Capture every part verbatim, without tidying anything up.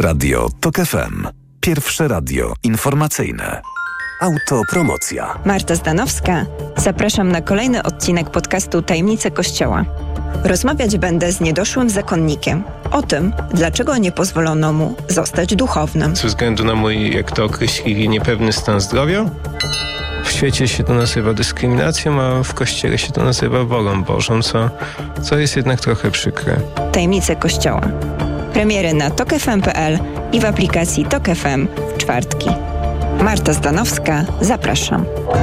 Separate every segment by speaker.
Speaker 1: Radio TOK F M. Pierwsze radio informacyjne. Autopromocja.
Speaker 2: Marta Zdanowska. Zapraszam na kolejny odcinek podcastu Tajemnice Kościoła. Rozmawiać będę z niedoszłym zakonnikiem o tym, dlaczego nie pozwolono mu zostać duchownym.
Speaker 3: Ze względu na mój, jak to określili, niepewny stan zdrowia. W świecie się to nazywa dyskryminacją, a w Kościele się to nazywa wolą Bożą, co, co jest jednak trochę przykre.
Speaker 2: Tajemnice Kościoła. Premiery na tok f m kropka p l i w aplikacji TOK F M w czwartki. Marta Zdanowska, zapraszam.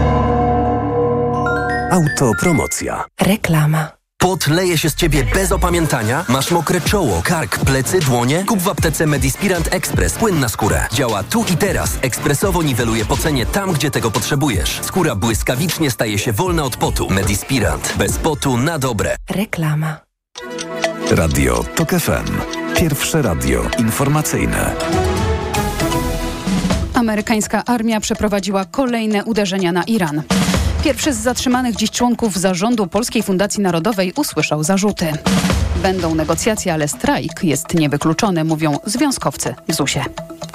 Speaker 1: Autopromocja.
Speaker 4: Reklama.
Speaker 5: Pot leje się z ciebie bez opamiętania? Masz mokre czoło, kark, plecy, dłonie? Kup w aptece Medispirant Express płyn na skórę. Działa tu i teraz. Ekspresowo niweluje pocenie tam, gdzie tego potrzebujesz. Skóra błyskawicznie staje się wolna od potu. Medispirant. Bez potu na dobre.
Speaker 4: Reklama.
Speaker 1: Radio TOK F M. Pierwsze radio informacyjne.
Speaker 6: Amerykańska armia przeprowadziła kolejne uderzenia na Iran. Pierwszy z zatrzymanych dziś członków zarządu Polskiej Fundacji Narodowej usłyszał zarzuty. Będą negocjacje, ale strajk jest niewykluczony, mówią związkowcy w zusie.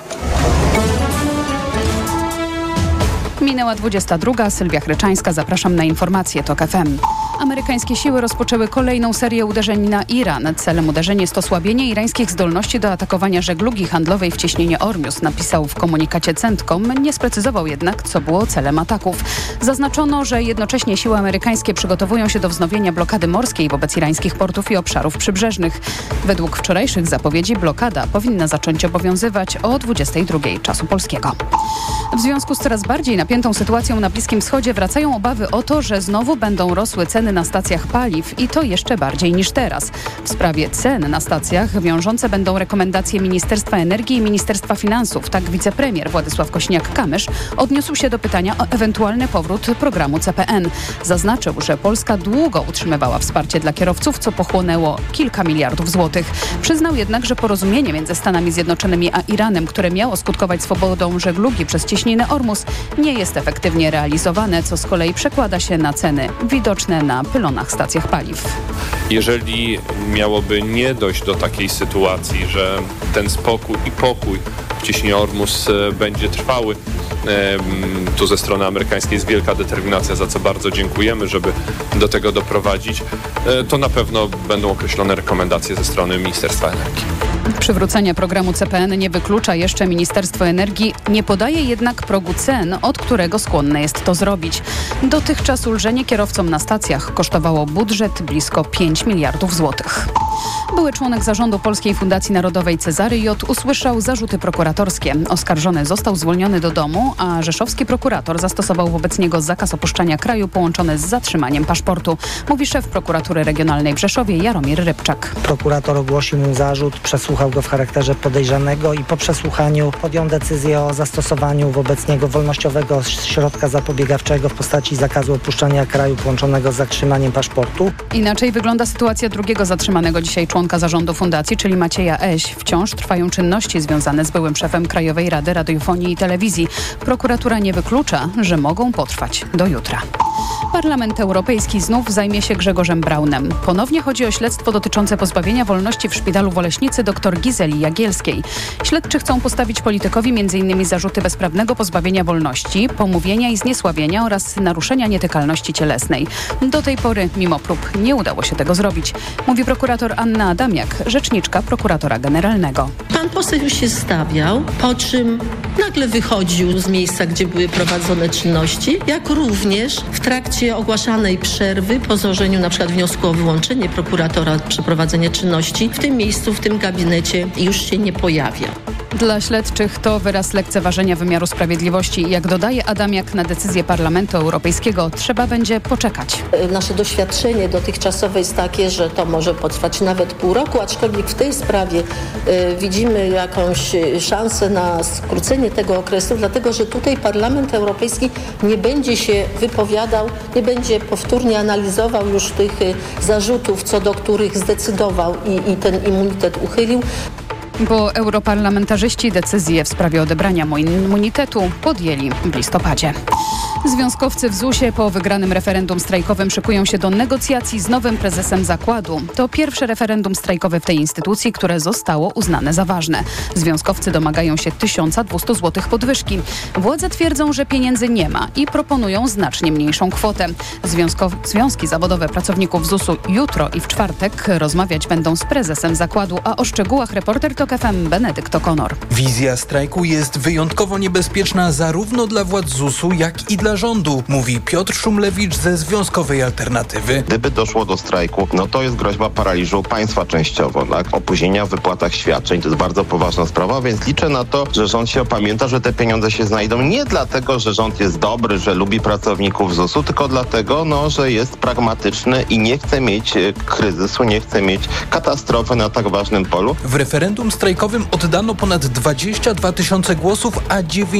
Speaker 6: Minęła dwudziesta druga. Sylwia Chryczańska. Zapraszam na informacje TOK F M. Amerykańskie siły rozpoczęły kolejną serię uderzeń na Iran. Celem uderzeń jest osłabienie irańskich zdolności do atakowania żeglugi handlowej w cieśninie Ormus, napisał w komunikacie Centcom. Nie sprecyzował jednak, co było celem ataków. Zaznaczono, że jednocześnie siły amerykańskie przygotowują się do wznowienia blokady morskiej wobec irańskich portów i obszarów przybrzeżnych. Według wczorajszych zapowiedzi blokada powinna zacząć obowiązywać o dwudziestej drugiej czasu polskiego. W związku z coraz bardziej napiętą sytuacją na Bliskim Wschodzie wracają obawy o to, że znowu będą rosły ceny na stacjach paliw i to jeszcze bardziej niż teraz. W sprawie cen na stacjach wiążące będą rekomendacje Ministerstwa Energii i Ministerstwa Finansów. Tak wicepremier Władysław Kosiniak-Kamysz odniósł się do pytania o ewentualny powrót programu C P N. Zaznaczył, że Polska długo utrzymywała wsparcie dla kierowców, co pochłonęło kilka miliardów złotych. Przyznał jednak, że porozumienie między Stanami Zjednoczonymi a Iranem, które miało skutkować swobodą żeglugi przez cieśninę Ormus, nie jest efektywnie realizowane, co z kolei przekłada się na ceny widoczne na pylonach stacjach paliw.
Speaker 7: Jeżeli miałoby nie dojść do takiej sytuacji, że ten spokój i pokój w cieśninie Ormus będzie trwały, tu ze strony amerykańskiej jest wielka determinacja, za co bardzo dziękujemy, żeby do tego doprowadzić, to na pewno będą określone rekomendacje ze strony Ministerstwa Energii.
Speaker 6: Przywrócenia programu C P N nie wyklucza jeszcze Ministerstwo Energii, nie podaje jednak progu cen, od którego skłonne jest to zrobić. Dotychczas ulżenie kierowcom na stacjach kosztowało budżet blisko pięć miliardów złotych. Były członek zarządu Polskiej Fundacji Narodowej Cezary J. usłyszał zarzuty prokuratorskie. Oskarżony został zwolniony do domu, a rzeszowski prokurator zastosował wobec niego zakaz opuszczania kraju połączony z zatrzymaniem paszportu, mówi szef prokuratury regionalnej w Rzeszowie Jaromir Rybczak.
Speaker 8: Prokurator ogłosił mu zarzut, przesłuchał go w charakterze podejrzanego i po przesłuchaniu podjął decyzję o zastosowaniu wobec niego wolnościowego środka zapobiegawczego w postaci zakazu opuszczania kraju połączonego z zatrzymaniem paszportu.
Speaker 6: Inaczej wygląda sytuacja drugiego zatrzymanego dzisiaj członka zarządu fundacji, czyli Macieja Eś. Wciąż trwają czynności związane z byłym szefem Krajowej Rady Radiofonii i Telewizji. Prokuratura nie wyklucza, że mogą potrwać do jutra. Parlament Europejski znów zajmie się Grzegorzem Braunem. Ponownie chodzi o śledztwo dotyczące pozbawienia wolności w szpitalu w Oleśnicy dr Gizeli Jagielskiej. Śledczy chcą postawić politykowi m.in. zarzuty bezprawnego pozbawienia wolności, pomówienia i zniesławienia oraz naruszenia nietykalności cielesnej. Do tej pory, mimo prób, nie udało się tego zrobić, mówi prokurator Anna Adamiak, rzeczniczka prokuratora generalnego.
Speaker 9: Pan poseł już się stawiał, po czym nagle wychodził z miejsca, gdzie były prowadzone czynności, jak również w trakcie ogłaszanej przerwy po złożeniu na przykład wniosku o wyłączenie prokuratora przeprowadzenia czynności w tym miejscu, w tym gabinecie już się nie pojawia.
Speaker 6: Dla śledczych to wyraz lekceważenia wymiaru sprawiedliwości. Jak dodaje Adamiak, na decyzję Parlamentu Europejskiego trzeba będzie poczekać.
Speaker 9: Nasze doświadczenie dotychczasowe jest takie, że to może potrwać nawet pół roku, aczkolwiek w tej sprawie y, widzimy jakąś szansę na skrócenie tego okresu, dlatego że tutaj Parlament Europejski nie będzie się wypowiadał, nie będzie powtórnie analizował już tych y, zarzutów, co do których zdecydował i, i ten immunitet uchylił.
Speaker 6: bo europarlamentarzyści decyzję w sprawie odebrania immunitetu podjęli w listopadzie. Związkowcy w zusie po wygranym referendum strajkowym szykują się do negocjacji z nowym prezesem zakładu. To pierwsze referendum strajkowe w tej instytucji, które zostało uznane za ważne. Związkowcy domagają się tysiąc dwieście złotych podwyżki. Władze twierdzą, że pieniędzy nie ma i proponują znacznie mniejszą kwotę. Związkow- Związki zawodowe pracowników zusu jutro i w czwartek rozmawiać będą z prezesem zakładu, a o szczegółach reporter TOK F M Benedykt O'Connor.
Speaker 4: Wizja strajku jest wyjątkowo niebezpieczna zarówno dla władz zusu, jak i dla rządu, mówi Piotr Szumlewicz ze Związkowej Alternatywy.
Speaker 10: Gdyby doszło do strajku, no to jest groźba paraliżu państwa częściowo, tak? Opóźnienia w wypłatach świadczeń, to jest bardzo poważna sprawa, więc liczę na to, że rząd się opamięta, że te pieniądze się znajdą nie dlatego, że rząd jest dobry, że lubi pracowników zusu, tylko dlatego, no, że jest pragmatyczny i nie chce mieć kryzysu, nie chce mieć katastrofy na tak ważnym polu.
Speaker 4: W referendum strajkowym oddano ponad dwadzieścia dwa tysiące głosów, a dziewięć